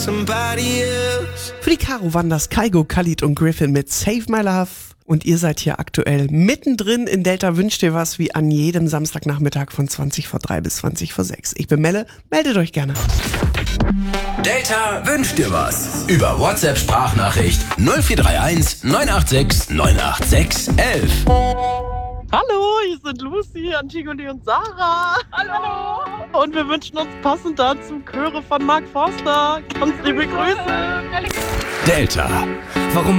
somebody else. Für die Caro waren das Kygo, Khalid und Griffin mit Save My Love. Und ihr seid hier aktuell mittendrin in Delta wünscht dir was, wie an jedem Samstagnachmittag von 20:03 bis 20:06. Ich bin Melle, meldet euch gerne. Delta wünscht dir was. Über WhatsApp-Sprachnachricht 0431 986 986 11. Hallo, hier sind Lucy, Antigone und Sarah. Hallo. Und wir wünschen uns passend dazu Chöre von Mark Forster. Ganz liebe Grüße. Delta. Warum